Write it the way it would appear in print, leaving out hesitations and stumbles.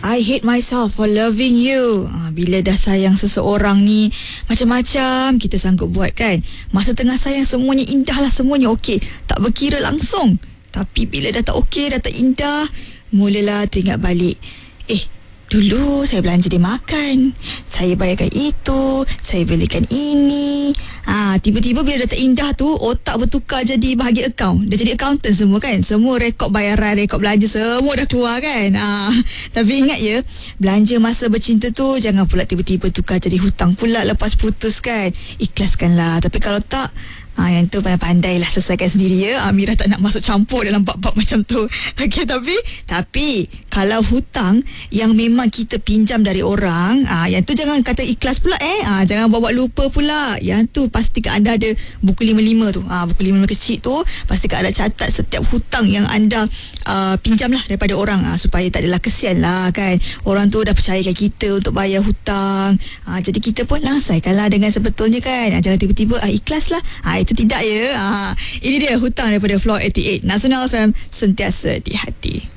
I hate myself for loving you. Bila dah sayang seseorang ni, macam-macam kita sanggup buat kan. Masa tengah sayang semuanya indah lah, semuanya okey, tak berkira langsung. Tapi bila dah tak okey, dah tak indah, mulalah teringat balik, dulu saya belanja dia makan, saya bayarkan itu, saya belikan ini. Tiba-tiba bila dah tak indah tu, otak bertukar jadi bahagian akaun. Dah jadi accountant semua kan. Semua rekod bayaran, rekod belanja semua dah keluar kan. Tapi ingat ya, belanja masa bercinta tu jangan pula tiba-tiba tukar jadi hutang pula lepas putus kan. Ikhlaskanlah. Tapi kalau tak, yang tu pandai-pandai lah selesaikan sendiri ya. Amirah tak nak masuk campur dalam bab-bab macam tu. Okay, tapi kalau hutang yang memang kita pinjam dari orang, yang tu jangan kata ikhlas pula jangan bawa lupa pula. Yang tu pastikan anda ada buku 55 tu. Buku 55 kecil tu pastikan anda catat setiap hutang yang anda pinjam lah daripada orang, supaya tak adalah kesian lah kan. Orang tu dah percayakan kita untuk bayar hutang, jadi kita pun langsaikanlah dengan sebetulnya kan. Jangan tiba-tiba ikhlas lah, itu tidak ya. Ini dia hutang daripada Floor 88 Nasional FM, sentiasa di hati.